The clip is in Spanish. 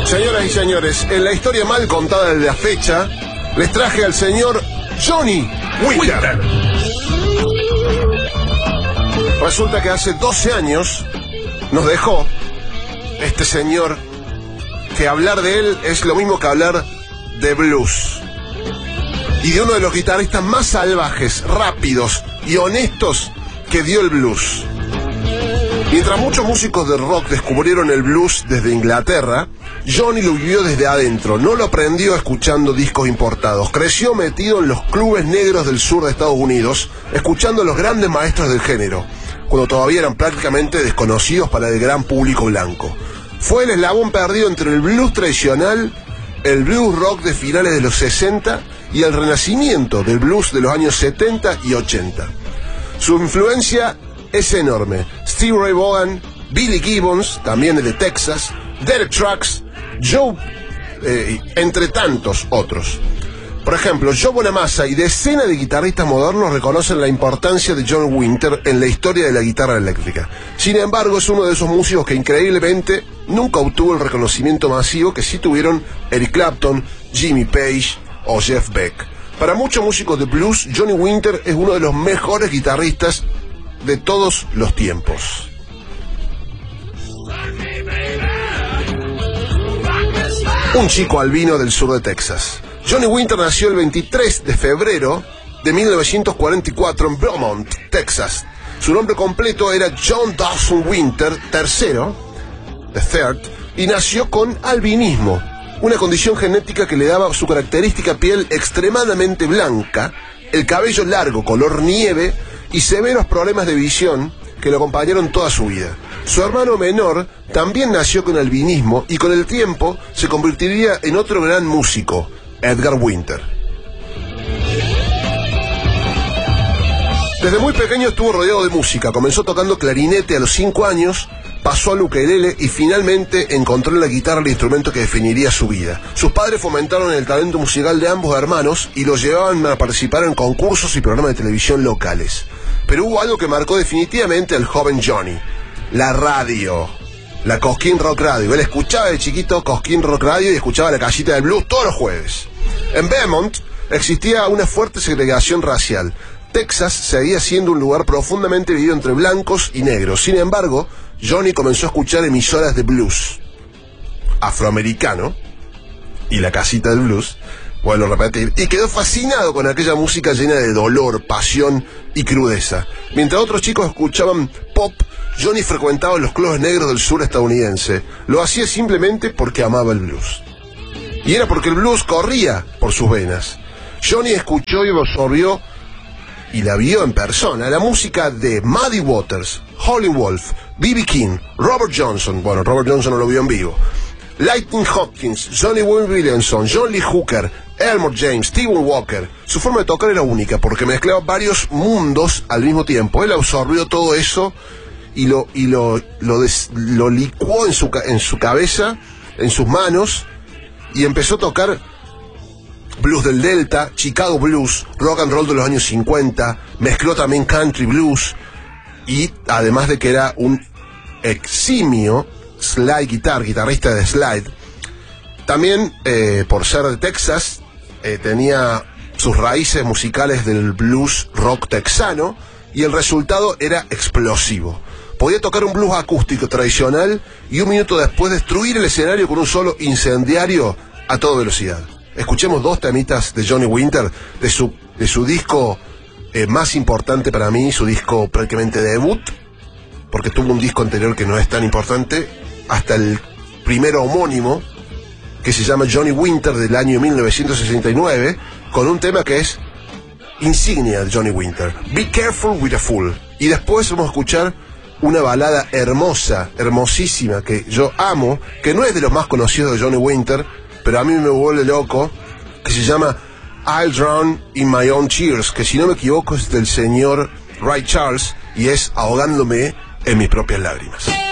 Señoras y señores, en la historia mal contada de la fecha, les traje al señor Johnny Winter. Resulta que hace 12 años nos dejó este señor, que hablar de él es lo mismo que hablar de blues. Y de uno de los guitarristas más salvajes, rápidos y honestos que dio el blues. Mientras muchos músicos de rock descubrieron el blues desde Inglaterra, Johnny lo vivió desde adentro, no lo aprendió escuchando discos importados. Creció metido en los clubes negros del sur de Estados Unidos, escuchando a los grandes maestros del género, cuando todavía eran prácticamente desconocidos para el gran público blanco. Fue el eslabón perdido entre el blues tradicional, el blues rock de finales de los 60 y el renacimiento del blues de los años 70 y 80. Su influencia es enorme. Steve Ray Vaughan, Billy Gibbons, también de Texas, Derek Trucks, Joe, entre tantos otros. Por ejemplo, Joe Bonamassa y decenas de guitarristas modernos reconocen la importancia de John Winter en la historia de la guitarra eléctrica. Sin embargo, es uno de esos músicos que increíblemente nunca obtuvo el reconocimiento masivo que sí tuvieron Eric Clapton, Jimmy Page o Jeff Beck. Para muchos músicos de blues, Johnny Winter es uno de los mejores guitarristas de todos los tiempos. Un chico albino del sur de Texas. Johnny Winter nació el 23 de febrero de 1944 en Beaumont, Texas. Su nombre completo era John Dawson Winter III, y nació con albinismo, una condición genética que le daba su característica piel extremadamente blanca, el cabello largo color nieve y severos problemas de visión que lo acompañaron toda su vida. Su hermano menor también nació con albinismo y con el tiempo se convertiría en otro gran músico, Edgar Winter. Desde muy pequeño estuvo rodeado de música. Comenzó tocando clarinete a los 5 años, pasó al ukelele y finalmente encontró en la guitarra el instrumento que definiría su vida. Sus padres fomentaron el talento musical de ambos hermanos y los llevaban a participar en concursos y programas de televisión locales. Pero hubo algo que marcó definitivamente al joven Johnny: la radio, la Cosquín Rock Radio. Él escuchaba de chiquito Cosquín Rock Radio y escuchaba la casita del blues todos los jueves. En Beaumont existía una fuerte segregación racial. Texas seguía siendo un lugar profundamente dividido entre blancos y negros. Sin embargo, Johnny comenzó a escuchar emisoras de blues afroamericano y la casita del blues, vuelvo a repetir, y quedó fascinado con aquella música llena de dolor, pasión y crudeza. Mientras otros chicos escuchaban pop, Johnny frecuentaba los clubes negros del sur estadounidense. Lo hacía simplemente porque amaba el blues. Y era porque el blues corría por sus venas. Johnny escuchó y absorbió y la vio en persona la música de Muddy Waters, Howlin' Wolf, B.B. King, Robert Johnson. Bueno, Robert Johnson no lo vio en vivo. Lightning Hopkins, Johnny Williamson, John Lee Hooker, Elmore James, Stephen Walker. Su forma de tocar era única porque mezclaba varios mundos al mismo tiempo. Él absorbió todo eso y lo licuó en su cabeza, en sus manos, y empezó a tocar blues del Delta, Chicago Blues, rock and roll de los años 50, mezcló también country blues, y además de que era un eximio guitarrista de slide, también por ser de Texas, tenía sus raíces musicales del blues rock texano, y el resultado era explosivo. Podía tocar un blues acústico tradicional y un minuto después destruir el escenario con un solo incendiario a toda velocidad. Escuchemos dos temitas de Johnny Winter, de su disco más importante para mí, su disco prácticamente debut, porque tuvo un disco anterior que no es tan importante, hasta el primero homónimo, que se llama Johnny Winter, del año 1969, con un tema que es insignia de Johnny Winter, Be Careful with a Fool. Y después vamos a escuchar una balada hermosa, hermosísima, que yo amo, que no es de los más conocidos de Johnny Winter, pero a mí me vuelve loco, que se llama I'll Drown in My Own Tears, que si no me equivoco es del señor Ray Charles, y es ahogándome en mis propias lágrimas.